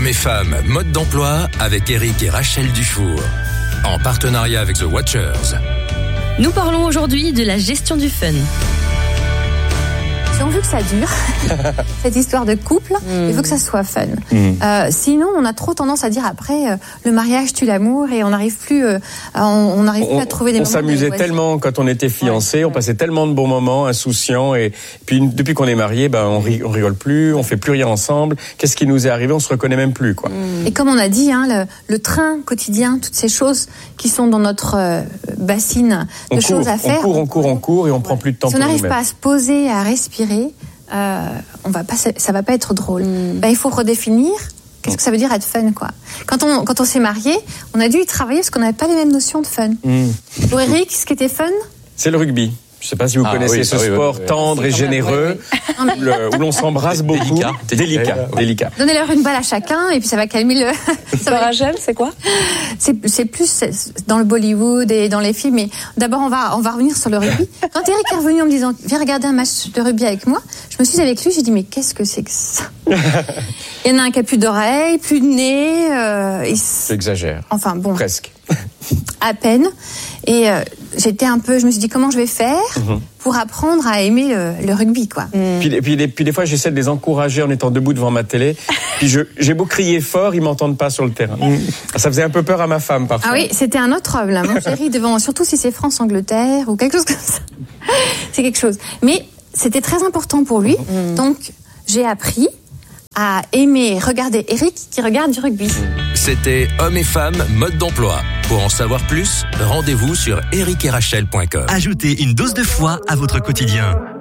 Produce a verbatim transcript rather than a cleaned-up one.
Hommes et femmes, mode d'emploi avec Eric et Rachel Dufour. En partenariat avec The Watchers. Nous parlons aujourd'hui de la gestion du fun. Si on veut que ça dure, cette histoire de couple, mmh. il faut que ça soit fun. Mmh. Euh, sinon, on a trop tendance à dire après, euh, le mariage tue l'amour et on n'arrive plus, euh, on n'arrive plus à trouver des on moments. On s'amusait tellement quand on était fiancés, ouais, on passait tellement de bons moments, insouciants, et puis depuis qu'on est mariés, ben on, ri, on rigole plus, on fait plus rien ensemble. Qu'est-ce qui nous est arrivé? On se reconnaît même plus, quoi. Mmh. Et comme on a dit, hein, le, le train quotidien, toutes ces choses qui sont dans notre euh, bassine de on choses court, à faire. On court, on court, on court, et on prend plus de temps si pour nous-mêmes. Si on n'arrive pas à se poser, à respirer, Euh, on va pas, ça va pas être drôle. Mm. Ben, il faut redéfinir qu'est-ce que ça veut dire être fun, quoi. Quand on, quand on s'est marié, on a dû y travailler parce qu'on n'avait pas les mêmes notions de fun. Mm. Pour Eric, ce qui était fun, c'est le rugby. Je ne sais pas si vous ah, connaissez oui, ce oui, sport oui, oui, tendre oui. et généreux, oui, oui. Où, le, où l'on s'embrasse beaucoup. Délicat. Délicat. Délicat. Donnez-leur une balle à chacun et puis ça va calmer le... ça va... Rachel, c'est quoi? c'est, c'est plus c'est dans le Bollywood et dans les films. Mais d'abord, on va, on va revenir sur le rugby. Quand Eric est revenu en me disant « Viens regarder un match de rugby avec moi », je me suis avec lui, j'ai dit « Mais qu'est-ce que c'est que ça ?» Il y en a un qui a plus d'oreilles, plus de nez. Euh, et c'est exagère. Enfin bon. Presque. À peine. Et euh, j'étais un peu, je me suis dit comment je vais faire mmh. pour apprendre à aimer le, le rugby, quoi. Mmh. Puis, puis, puis des fois, j'essaie de les encourager en étant debout devant ma télé. Puis je, j'ai beau crier fort, ils m'entendent pas sur le terrain. Mmh. Ça faisait un peu peur à ma femme parfois. Ah oui, c'était un autre problème. Mon chéri devant, surtout si c'est France-Angleterre ou quelque chose comme ça. C'est quelque chose. Mais c'était très important pour lui. Mmh. Donc j'ai appris à aimer regarder Eric qui regarde du rugby. C'était Hommes et femmes, mode d'emploi. Pour en savoir plus, rendez-vous sur eric et rachel point com. Ajoutez une dose de foi à votre quotidien.